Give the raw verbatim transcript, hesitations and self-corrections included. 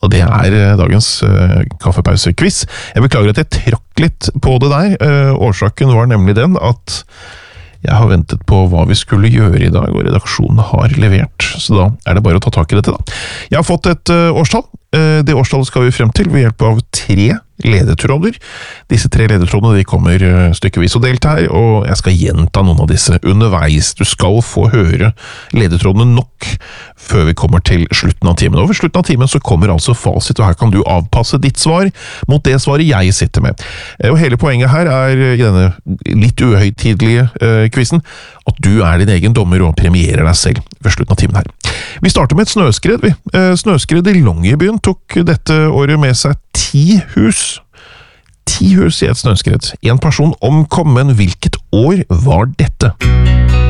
Og det er eh, dagens eh, kaffepause-quiz. Jeg beklager at jeg trakk litt på det der. Eh, årsaken var nemlig den at jeg har ventet på hva vi skulle gjøre i dag, og redaksjonen har levert. Så da er det bare å ta tak i dette da. Jeg har fått et uh, årstall. Uh, det årstallet skal vi frem til ved hjelp av tre ledetråder. Disse tre ledetrådene de kommer uh, stykkevis og delt her, og jeg skal gjenta noen av disse underveis. Du skal få høre ledetrådene nok før vi kommer til slutten av timen. Og ved slutten av timen så kommer altså fasit, og her kan du avpasse ditt svar mot det svaret jeg sitter med. Uh, og hele poenget her er i denne litt uhøytidelige uh, quizen, at du er din egen dommer og premierer deg selv ved slutten av timen her. Vi starter med et snøskred, vi. Snøskred i Longyearbyen tok dette året med seg ti hus. Ti hus i et snøskred. En person omkom, men hvilket år var dette?